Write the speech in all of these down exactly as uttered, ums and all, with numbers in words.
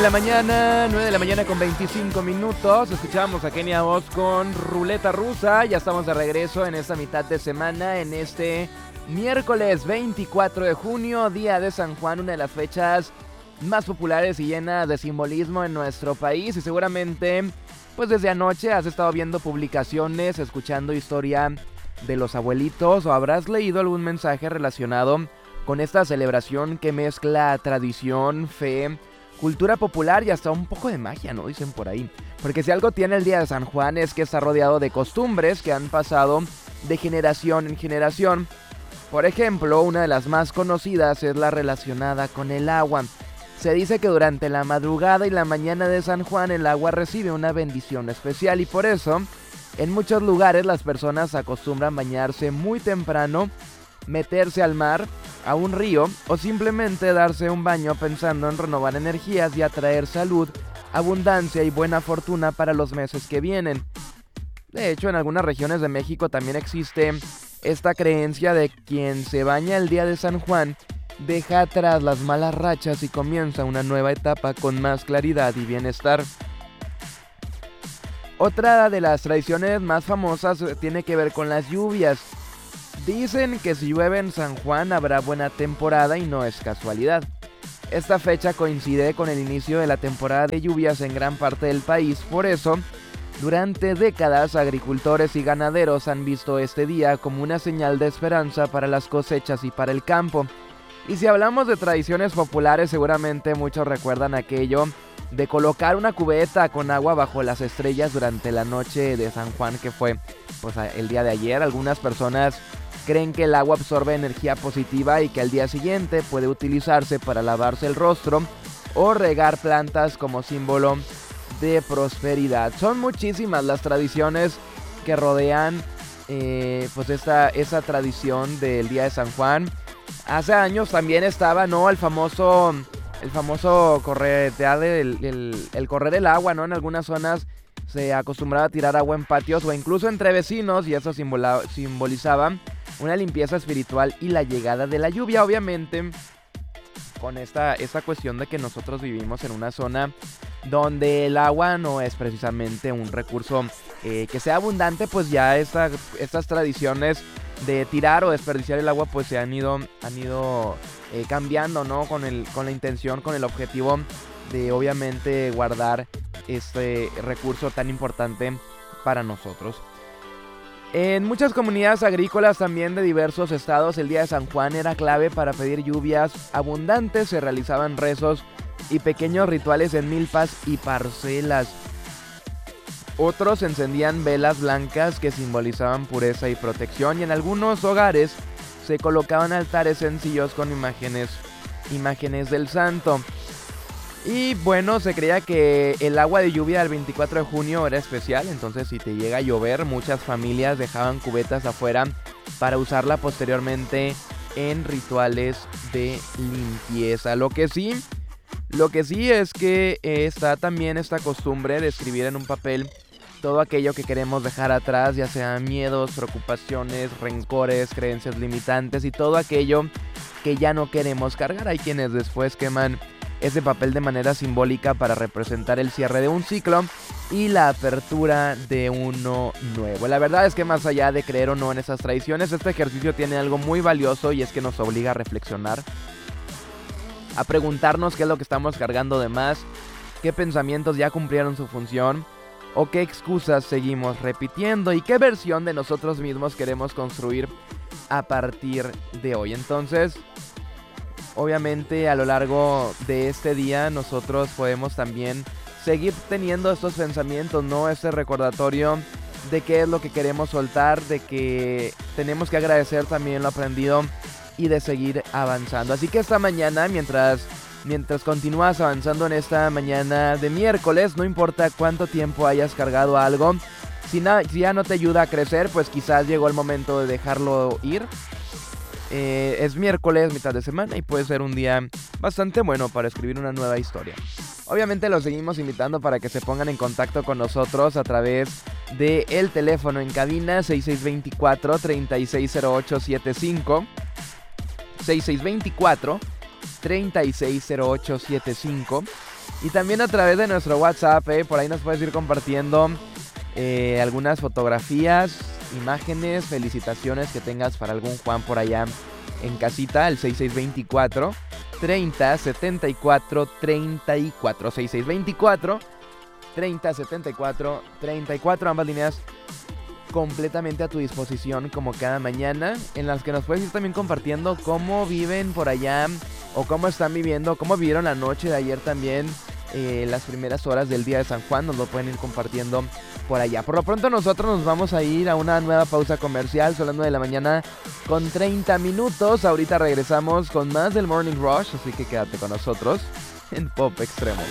la mañana, nueve de la mañana con veinticinco minutos. Escuchamos a Kenia Oz con Ruleta Rusa. Ya estamos de regreso en esta mitad de semana, en este miércoles veinticuatro de junio, día de San Juan, una de las fechas más populares y llenas de simbolismo en nuestro país. Y seguramente, pues desde anoche has estado viendo publicaciones, escuchando historia de los abuelitos, o habrás leído algún mensaje relacionado con esta celebración que mezcla tradición, fe, cultura popular y hasta un poco de magia, ¿no? Dicen por ahí. Porque si algo tiene el día de San Juan es que está rodeado de costumbres que han pasado de generación en generación. Por ejemplo, una de las más conocidas es la relacionada con el agua. Se dice que durante la madrugada y la mañana de San Juan el agua recibe una bendición especial y por eso en muchos lugares las personas acostumbran bañarse muy temprano, meterse al mar, a un río o simplemente darse un baño pensando en renovar energías y atraer salud, abundancia y buena fortuna para los meses que vienen. De hecho, en algunas regiones de México también existe esta creencia de quien se baña el día de San Juan deja atrás las malas rachas y comienza una nueva etapa con más claridad y bienestar. Otra de las tradiciones más famosas tiene que ver con las lluvias. Dicen que si llueve en San Juan habrá buena temporada y no es casualidad. Esta fecha coincide con el inicio de la temporada de lluvias en gran parte del país, por eso, durante décadas agricultores y ganaderos han visto este día como una señal de esperanza para las cosechas y para el campo. Y si hablamos de tradiciones populares, seguramente muchos recuerdan aquello de colocar una cubeta con agua bajo las estrellas durante la noche de San Juan, que fue pues el día de ayer. Algunas personas creen que el agua absorbe energía positiva y que al día siguiente puede utilizarse para lavarse el rostro o regar plantas como símbolo de prosperidad. Son muchísimas las tradiciones que rodean eh, pues esta, esa tradición del día de San Juan. Hace años también estaba, ¿no? El famoso, el famoso corretear el, el, el correr el agua, ¿no? En algunas zonas se acostumbraba a tirar agua en patios o incluso entre vecinos y eso simbola, simbolizaba una limpieza espiritual y la llegada de la lluvia, obviamente con esta, esta cuestión de que nosotros vivimos en una zona donde el agua no es precisamente un recurso eh, que sea abundante, pues ya esta, estas tradiciones de tirar o desperdiciar el agua pues se han ido, han ido eh, cambiando, ¿no? Con, el, con la intención, con el objetivo de obviamente guardar este recurso tan importante para nosotros. En muchas comunidades agrícolas también de diversos estados, el día de San Juan era clave para pedir lluvias abundantes. Se realizaban rezos y pequeños rituales en milpas y parcelas. Otros encendían velas blancas que simbolizaban pureza y protección, y en algunos hogares se colocaban altares sencillos con imágenes, imágenes del santo. Y bueno, se creía que el agua de lluvia del veinticuatro de junio era especial, entonces si te llega a llover, muchas familias dejaban cubetas afuera para usarla posteriormente en rituales de limpieza. Lo que sí, lo que sí es que eh, está también esta costumbre de escribir en un papel todo aquello que queremos dejar atrás, ya sean miedos, preocupaciones, rencores, creencias limitantes y todo aquello que ya no queremos cargar. Hay quienes después queman ese papel de manera simbólica para representar el cierre de un ciclo y la apertura de uno nuevo. La verdad es que más allá de creer o no en esas tradiciones, este ejercicio tiene algo muy valioso y es que nos obliga a reflexionar, a preguntarnos qué es lo que estamos cargando de más, qué pensamientos ya cumplieron su función o qué excusas seguimos repitiendo y qué versión de nosotros mismos queremos construir a partir de hoy. Entonces, obviamente a lo largo de este día nosotros podemos también seguir teniendo estos pensamientos, ¿no? Este recordatorio de qué es lo que queremos soltar, de que tenemos que agradecer también lo aprendido y de seguir avanzando. Así que esta mañana, mientras, mientras continúas avanzando en esta mañana de miércoles, no importa cuánto tiempo hayas cargado algo, si, na, si ya no te ayuda a crecer, pues quizás llegó el momento de dejarlo ir. Eh, es miércoles, mitad de semana, y puede ser un día bastante bueno para escribir una nueva historia. Obviamente los seguimos invitando para que se pongan en contacto con nosotros a través del teléfono en cabina seis seis dos cuatro, tres seis cero ocho siete cinco. seis seis dos cuatro, tres seis cero ocho siete cinco. Y también a través de nuestro WhatsApp, ¿eh? Por ahí nos puedes ir compartiendo eh, algunas fotografías, imágenes, felicitaciones que tengas para algún Juan por allá en casita, al seis seis dos cuatro, treinta, setenta y cuatro, treinta y cuatro, seis seis dos cuatro, treinta, setenta y cuatro, treinta y cuatro, ambas líneas completamente a tu disposición como cada mañana, en las que nos puedes ir también compartiendo cómo viven por allá o cómo están viviendo, cómo vivieron la noche de ayer también, eh, las primeras horas del día de San Juan, nos lo pueden ir compartiendo por allá. Por lo pronto nosotros nos vamos a ir a una nueva pausa comercial, son las nueve de la mañana con treinta minutos, ahorita regresamos con más del Morning Rush, así que quédate con nosotros en Pop Extremo.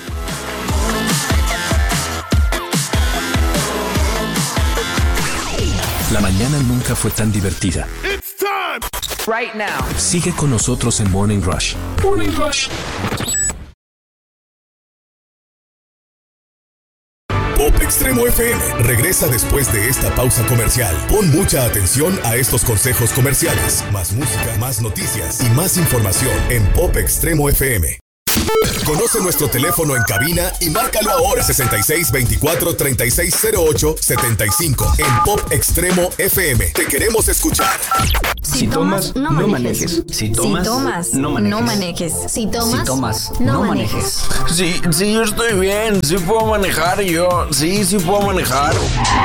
La mañana nunca fue tan divertida. It's time. Right now. Sigue con nosotros en Morning Rush. Morning Rush. Pop Extremo F M regresa después de esta pausa comercial. Pon mucha atención a estos consejos comerciales. Más música, más noticias y más información en Pop Extremo F M. Conoce nuestro teléfono en cabina y márcalo ahora sesenta y seis veinticuatro treinta y seis cero ocho setenta y cinco en Pop Extremo F M. Te queremos escuchar. Si, si tomas, no manejes. manejes. Si tomas, si tomas no, manejes. no manejes. Si tomas, si tomas no, no manejes. manejes. Sí, sí, yo estoy bien. Sí puedo manejar yo. Sí, sí puedo manejar.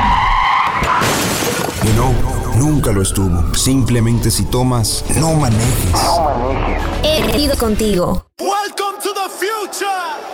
Y no, nunca lo estuvo. Simplemente si tomas, no manejes. No manejes. He ido contigo. Welcome to the future.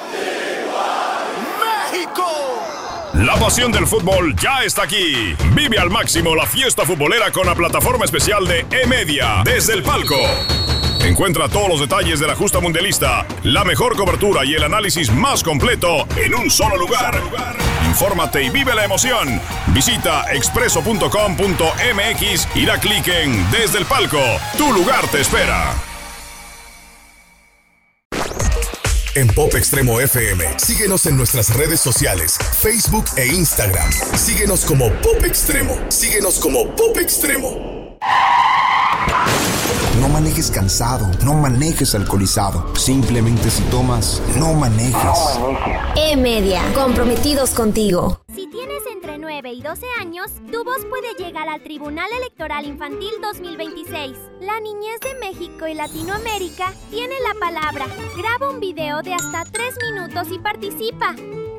México. La pasión del fútbol ya está aquí. Vive al máximo la fiesta futbolera con la plataforma especial de E-Media desde el palco. Encuentra todos los detalles de la justa mundialista, la mejor cobertura y el análisis más completo en un solo lugar. Infórmate y vive la emoción. Visita expreso punto com punto m x y da clic en Desde el Palco. Tu lugar te espera. En Pop Extremo F M, síguenos en nuestras redes sociales, Facebook e Instagram. Síguenos como Pop Extremo. Síguenos como Pop Extremo. No manejes cansado, no manejes alcoholizado. Simplemente si tomas, no manejes. No manejes. E-Media, comprometidos contigo. Si tienes entre nueve y doce años, tu voz puede llegar al Tribunal Electoral Infantil dos mil veintiséis. La niñez de México y Latinoamérica tiene la palabra. Graba un video de hasta tres minutos y participa.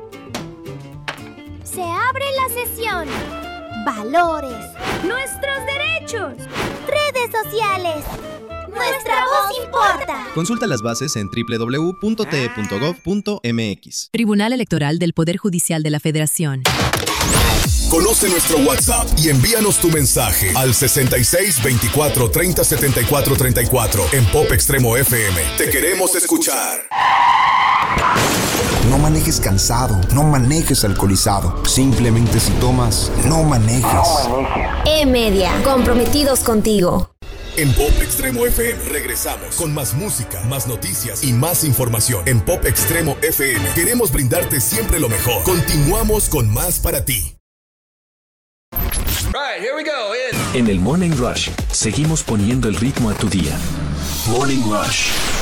Se abre la sesión. Valores. Nuestros derechos. Redes sociales. Nuestra voz importa. Consulta las bases en doble u doble u doble u punto t e punto gov punto m x. Tribunal Electoral del Poder Judicial de la Federación. Conoce nuestro WhatsApp y envíanos tu mensaje al sesenta y seis veinticuatro treinta setenta y cuatro treinta y cuatro en Pop Extremo F M. Te queremos escuchar. No manejes cansado, no manejes alcoholizado. Simplemente si tomas, no manejes. No manejes. E-Media, comprometidos contigo. En Pop Extremo F M regresamos con más música, más noticias y más información. En Pop Extremo F M queremos brindarte siempre lo mejor. Continuamos con más para ti. Right, here we go. In. En el Morning Rush seguimos poniendo el ritmo a tu día. Morning Rush.